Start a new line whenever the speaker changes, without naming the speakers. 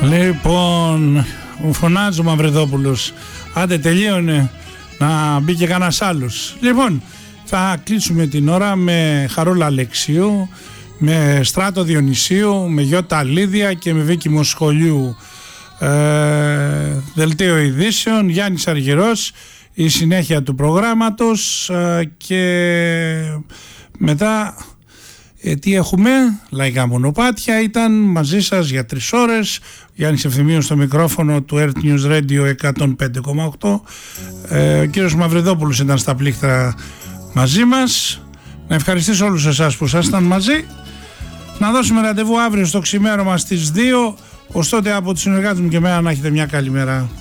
Λοιπόν, φωνάζει ο Μαυριδόπουλος. Άντε τελείωνε, να μπει και κανένας άλλος. Λοιπόν, θα κλείσουμε την ώρα με Χαρούλα Αλεξίου, με Στράτο Διονυσίου, με Γιώτα Λίδια και με Βίκη Μοσχολιού. Δελτίο ειδήσεων, Γιάννης Αργυρός, η συνέχεια του προγράμματος και μετά τι έχουμε, λαϊκά μονοπάτια. Ήταν μαζί σας για 3 ώρες Γιάννης Ευθυμίος στο μικρόφωνο του Earth News Radio 105,8. Ο κύριος Μαυριδόπουλος ήταν στα πλήκτρα μαζί μας. Να ευχαριστήσω όλους εσάς που ήσασταν μαζί. Να δώσουμε ραντεβού αύριο στο ξημέρωμα στις 2. Ως τότε από τους συνεργάτες μου και εμένα να έχετε μια καλή μέρα.